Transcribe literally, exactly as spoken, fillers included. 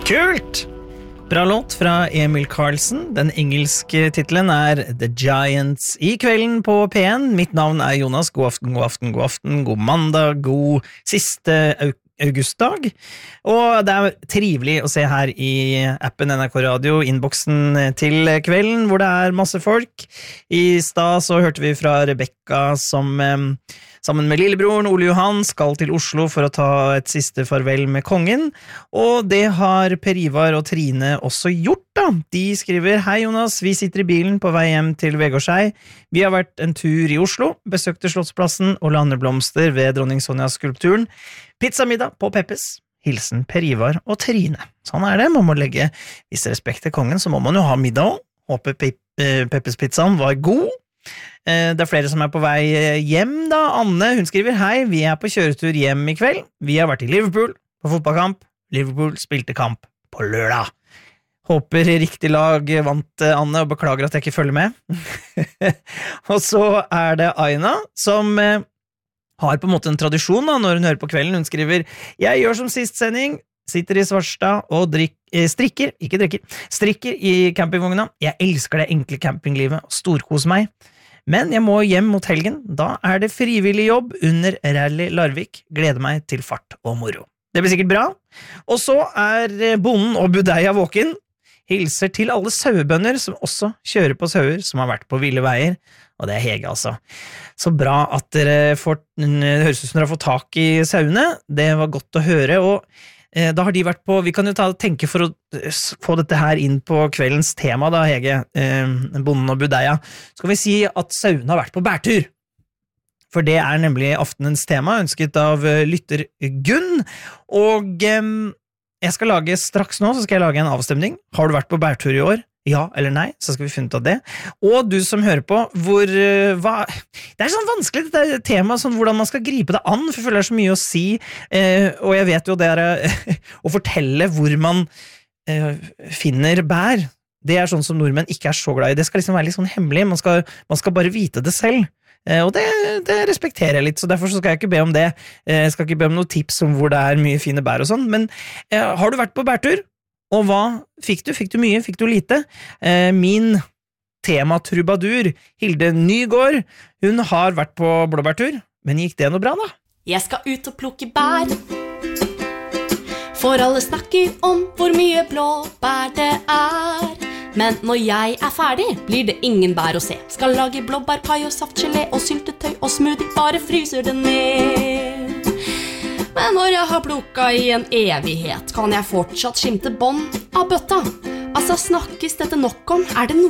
Kult! Bra låt fra Emil Karlsson. Den engelske titelen er The Giants. I kvelden på P en. Mitt navn er Jonas. God aften, god aften, god aften. God mandag, god siste augustdag. Og det er trivelig å se her i appen N R K Radio, innboksen til kvelden, hvor det er masse folk. I stad så hørte vi fra Rebecca som sammen med lillebroren Ole Johan skal til Oslo for å ta et siste farvel med kongen, og det har Per Ivar og Trine også gjort da. De skriver: Hei Jonas, vi sitter i bilen på vei hjem til Vegårshei. Vi har vært en tur i Oslo, besøkte Slottsplassen og landeblomster ved Dronning Sonja-skulpturen. Pizzamiddag på Peppes. Hilsen Per Ivar og Trine. Sånn er det, man må legge viss respekt til kongen, så må man jo ha middag også. Håper Peppes pizzaen var god. Det er flere som er på vei hjem da. Anne, hun skriver: Hei, vi er på kjøretur hjem i kveld. Vi har vært i Liverpool på fotballkamp. Liverpool spilte kamp på lørdag. Håper riktig lag vant, Anne, og beklager at jeg ikke følger med. Og så er det Aina, som har på en måte en tradisjon da, når hun hører på kvelden. Hun skriver: Jeg gjør som sist sending, sitter i Svarstad og drikk, eh, strikker, ikke drikker, strikker i campingvogna. Jeg elsker det enkle campinglivet og storkos meg. Men jeg må hjem mot helgen, da er det frivillig jobb under Rally Larvik. Gleder meg til fart og moro. Det blir sikkert bra. Og så er bonden og budeia våken. Hilser til alle sauebønder som også kjører på sauer, som har vært på ville veier. Og det er Hege, altså. Så bra at dere får, høres ut som dere har fått tak i sauene. Det var godt å høre, og eh, da har de vært på, vi kan jo ta tenke for å få dette her inn på kveldens tema da, Hege, eh, bonden og budeia. Så kan vi si at sauene har vært på bærtur. For det er nemlig aftenens tema, ønsket av lytter Gunn. Og eh, jeg skal lage, straks nå så skal jeg lage en avstemning. Har du vært på bærtur i år? Ja eller nei, så skal vi finne ut av det. Og du som hører på, hvor, hva, det er sånn vanskelig dette temaet, sånn hvordan man skal gripe det an, for jeg føler det er så mye å si, eh, og jeg vet jo det er eh, å fortelle hvor man eh, finner bær. Det er sånn som nordmenn ikke er så glad i. Det skal liksom være litt sånn hemmelig, man skal, man skal bare vite det selv. Eh, og det, det respekterer jeg litt, så derfor så skal jeg ikke be om det. Eh, jeg skal ikke be om noen tips om hvor det er mye fine bær og sånn, men eh, har du vært på bærtur? Og hva fikk du? Fikk du mye? Fikk du lite? Eh, min tematrubadur, Hilde Nygård, hun har vært på blåbærtur, men gikk det noe bra da? Jeg skal ut og plukke bær, for alle snakker om hvor mye blåbær det er. Men når jeg er ferdig, blir det ingen bær å se. Skal lage blåbærpai og saftgelé og syltetøy og smoothie, bare fryser det ned. Men når jeg har plukket i en evighet, kan jeg fortsatt skimte bånd av bøtta. Altså, snakkes dette nok om? Er det noe